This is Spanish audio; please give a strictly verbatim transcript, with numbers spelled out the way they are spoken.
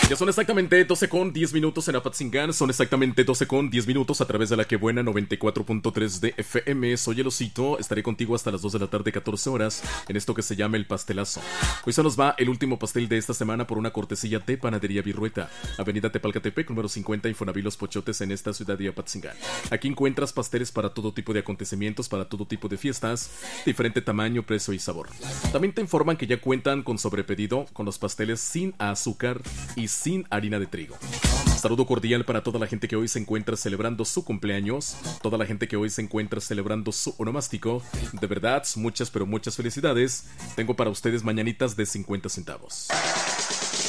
Ya son exactamente doce con diez minutos en Apatzingán. Son exactamente doce con diez minutos a través de la que buena noventa y cuatro punto tres de F M. Soy el Osito. Estaré contigo hasta las dos de la tarde, catorce horas, en esto que se llama El Pastelazo. Hoy se nos va el último pastel de esta semana por una cortesía de Panadería Virrueta, Avenida Tepalcatepec, número cincuenta, Infonavit Los Pochotes, en esta ciudad de Apatzingán. Aquí encuentras pasteles para todo tipo de acontecimientos, para todo tipo de fiestas, diferente tamaño, precio y sabor. También te informan que ya cuentan con sobrepedido con los pasteles sin azúcar y sin harina de trigo. Saludo cordial para toda la gente que hoy se encuentra celebrando su cumpleaños, toda la gente que hoy se encuentra celebrando su onomástico. De verdad, muchas pero muchas felicidades. Tengo para ustedes mañanitas de cincuenta centavos.